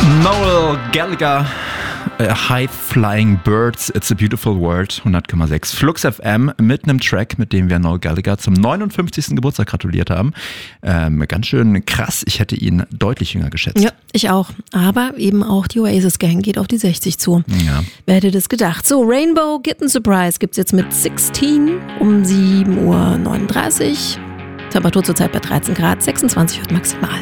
Noel Gallagher, High Flying Birds, It's a Beautiful World, 100,6 Flux FM mit einem Track, mit dem wir Noel Gallagher zum 59. Geburtstag gratuliert haben. Ganz schön krass, ich hätte ihn deutlich jünger geschätzt. Ja, ich auch. Aber eben auch die Oasis Gang geht auf die 60 zu. Ja. Wer hätte das gedacht? So, Rainbow Kitten Surprise gibt's jetzt mit 16 um 7:39 Uhr. Temperatur zurzeit bei 13 Grad, 26 wird maximal.